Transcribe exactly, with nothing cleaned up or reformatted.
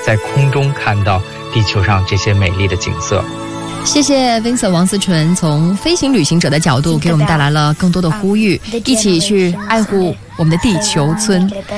在空中看到地球上这些美丽的景色。 谢谢 Vincent 王思纯从飞行旅行者的角度给我们带来了更多的呼吁，一起去爱护我们的地球村。